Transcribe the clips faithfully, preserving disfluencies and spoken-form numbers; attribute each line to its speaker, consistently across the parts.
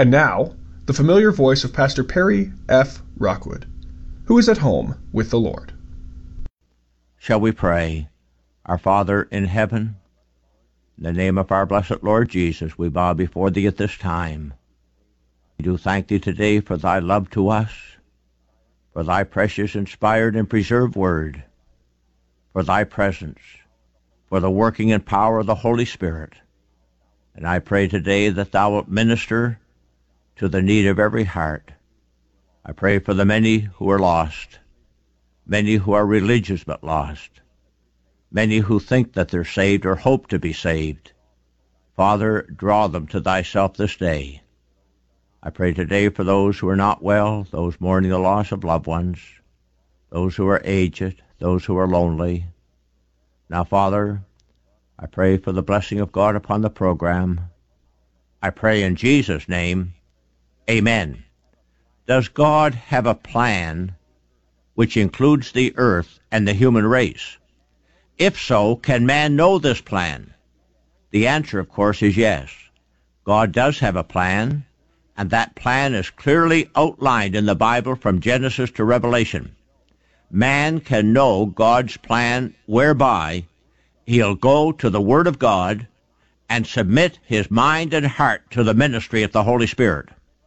Speaker 1: And now, the familiar voice of Pastor Perry F. Rockwood, who is at home with the Lord.
Speaker 2: Shall we pray? Our Father in heaven, in the name of our blessed Lord Jesus, we bow before Thee at this time. We do thank Thee today for Thy love to us, for Thy precious, inspired, and preserved word, for Thy presence, for the working and power of the Holy Spirit. And I pray today that Thou wilt minister to the need of every heart. I pray for the many who are lost, many who are religious but lost, many who think that they're saved or hope to be saved. Father, draw them to Thyself this day. I pray today for those who are not well, those mourning the loss of loved ones, those who are aged, those who are lonely. Now, Father, I pray for the blessing of God upon the program. I pray in Jesus' name, amen. Does God have a plan which includes the earth and the human race? If so, can man know this plan? The answer, of course, is yes. God does have a plan, and that plan is clearly outlined in the Bible from Genesis to Revelation. Man can know God's plan whereby he'll go to the Word of God and submit his mind and heart to the ministry of the Holy Spirit.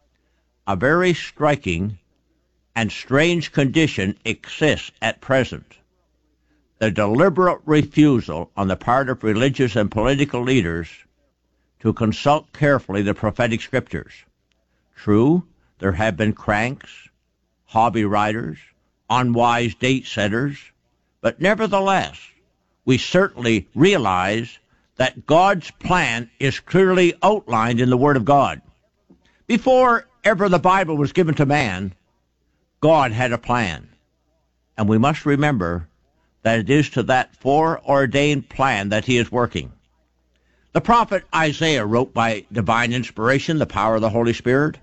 Speaker 2: A very striking and strange condition exists at present. The deliberate refusal on the part of religious and political leaders to consult carefully the prophetic scriptures. True, there have been cranks, hobby riders, unwise date setters, but nevertheless, we certainly realize that God's plan is clearly outlined in the Word of God. Before ever the Bible was given to man, God had a plan. And we must remember that it is to that foreordained plan that he is working. The prophet Isaiah wrote by divine inspiration, the power of the Holy Spirit.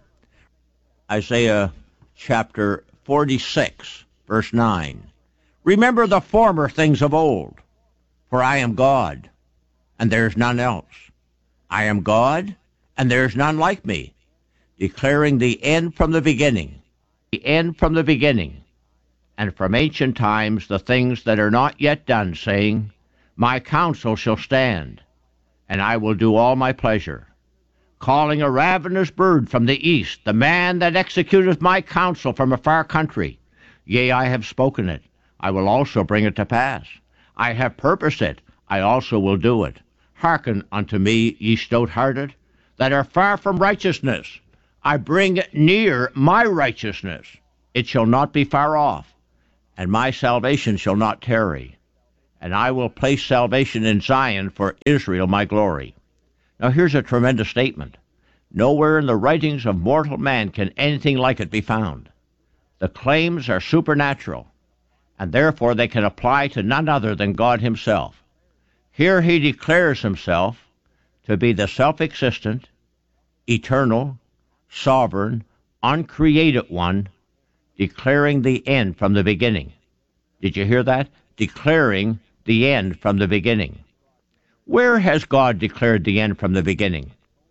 Speaker 2: Isaiah chapter forty-six, verse nine. Remember the former things of old, for I am God, and there is none else. I am God, and there is none like me, declaring the end from the beginning, the end from the beginning, and from ancient times the things that are not yet done, saying, My counsel shall stand, and I will do all my pleasure. Calling a ravenous bird from the east, the man that executeth my counsel from a far country. Yea, I have spoken it, I will also bring it to pass. I have purposed it, I also will do it. Hearken unto me, ye stout-hearted, that are far from righteousness. I bring near my righteousness. It shall not be far off, and my salvation shall not tarry. And I will place salvation in Zion for Israel my glory. Now here's a tremendous statement. Nowhere in the writings of mortal man can anything like it be found. The claims are supernatural, and therefore they can apply to none other than God himself. Here he declares himself to be the self-existent, eternal, sovereign, uncreated one, declaring the end from the beginning. Did you hear that? Declaring the end from the beginning. Where has God declared the end from the beginning?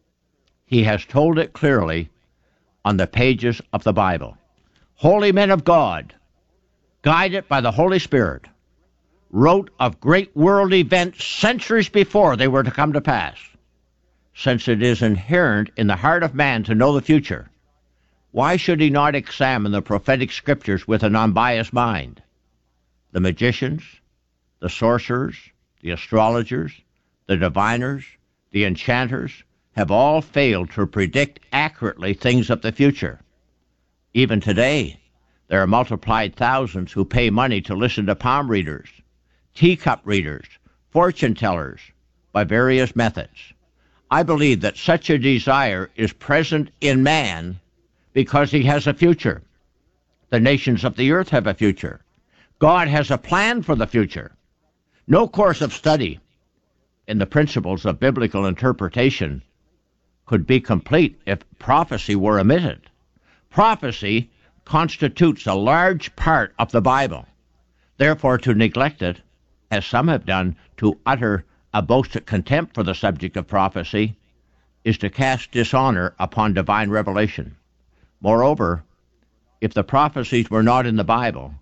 Speaker 2: He has told it clearly on the pages of the Bible. Holy men of God, guided by the Holy Spirit, wrote of great world events centuries before they were to come to pass. Since it is inherent in the heart of man to know the future, why should he not examine the prophetic scriptures with an unbiased mind? The magicians, the sorcerers, the astrologers, the diviners, the enchanters have all failed to predict accurately things of the future. Even today, there are multiplied thousands who pay money to listen to palm readers, teacup readers, fortune tellers, by various methods. I believe that such a desire is present in man because he has a future. The nations of the earth have a future. God has a plan for the future. No course of study in the principles of biblical interpretation could be complete if prophecy were omitted. Prophecy constitutes a large part of the Bible. Therefore, to neglect it, as some have done, to utter a boasted contempt for the subject of prophecy, is to cast dishonor upon divine revelation. Moreover, if the prophecies were not in the Bible,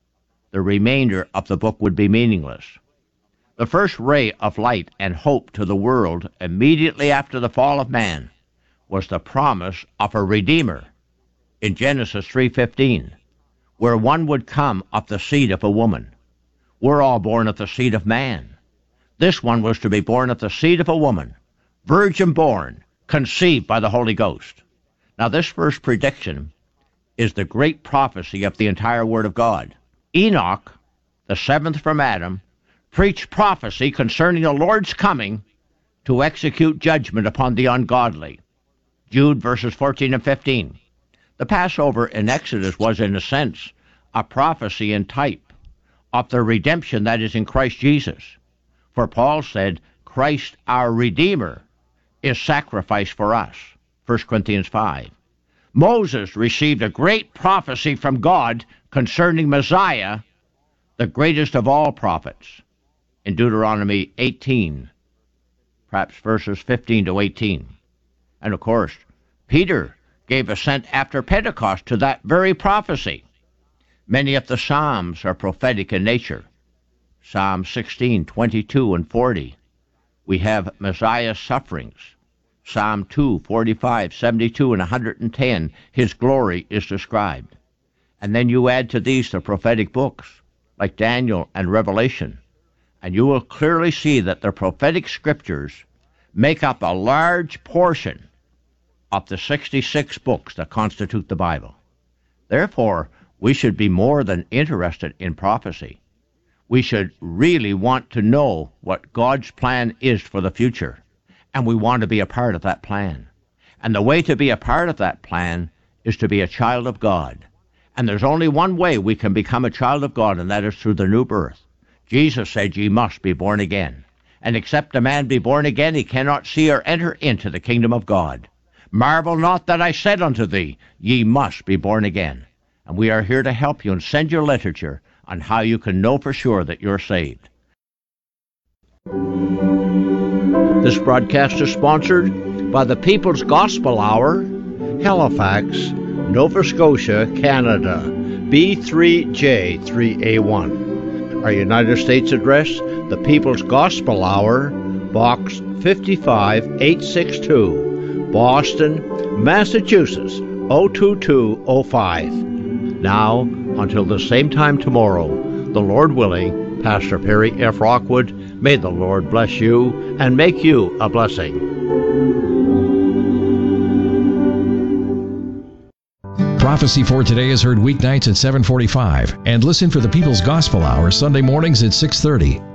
Speaker 2: the remainder of the book would be meaningless. The first ray of light and hope to the world immediately after the fall of man was the promise of a Redeemer in Genesis three fifteen, where one would come of the seed of a woman. We're all born of the seed of man. This one was to be born of the seed of a woman, virgin born, conceived by the Holy Ghost. Now this first prediction is the great prophecy of the entire Word of God. Enoch, the seventh from Adam, preached prophecy concerning the Lord's coming to execute judgment upon the ungodly. Jude verses fourteen and fifteen. The Passover in Exodus was, in a sense, a prophecy and type of the redemption that is in Christ Jesus. For Paul said, Christ our Redeemer is sacrificed for us. First Corinthians five. Moses received a great prophecy from God concerning Messiah, the greatest of all prophets, in Deuteronomy eighteen, perhaps verses fifteen to eighteen. And of course, Peter gave assent after Pentecost to that very prophecy. Many of the Psalms are prophetic in nature. Psalm sixteen, twenty-two, and forty. We have Messiah's sufferings. Psalm two, forty-five, seventy-two, and one hundred ten, his glory is described. And then you add to these the prophetic books, like Daniel and Revelation, and you will clearly see that the prophetic scriptures make up a large portion of the sixty-six books that constitute the Bible. Therefore, we should be more than interested in prophecy. We should really want to know what God's plan is for the future, and we want to be a part of that plan. And the way to be a part of that plan is to be a child of God. And there's only one way we can become a child of God, and that is through the new birth. Jesus said, ye must be born again. And except a man be born again, he cannot see or enter into the kingdom of God. Marvel not that I said unto thee, ye must be born again. And we are here to help you and send you literature on how you can know for sure that you're saved. This broadcast is sponsored by the People's Gospel Hour, Halifax, Nova Scotia, Canada, B three J three A one. Our United States address, the People's Gospel Hour, Box fifty-five eight sixty-two, Boston, Massachusetts, oh two two oh five. Now, until the same time tomorrow, the Lord willing, Pastor Perry F. Rockwood, may the Lord bless you and make you a blessing.
Speaker 3: Prophecy for Today is heard weeknights at seven forty-five and listen for the People's Gospel Hour Sunday mornings at six thirty.